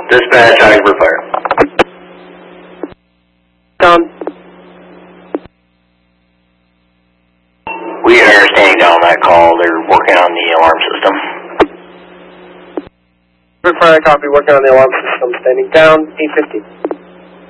Dispatch, Ivory Fire. Down. We are standing down on that call. They're working on the alarm system. Ivory Fire, copy. Working on the alarm system. Standing down. 850.